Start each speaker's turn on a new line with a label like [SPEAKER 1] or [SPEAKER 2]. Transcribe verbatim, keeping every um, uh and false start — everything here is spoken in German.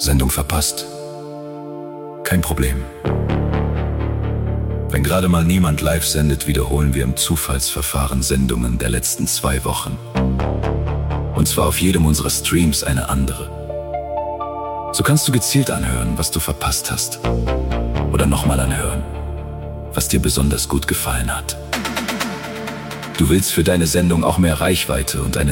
[SPEAKER 1] Sendung verpasst? Kein Problem. Wenn gerade mal niemand live sendet, wiederholen wir im Zufallsverfahren Sendungen der letzten zwei Wochen. Und zwar auf jedem unserer Streams eine andere. So kannst du gezielt anhören, was du verpasst hast. Oder nochmal anhören, was dir besonders gut gefallen hat. Du willst für deine Sendung auch mehr Reichweite und eine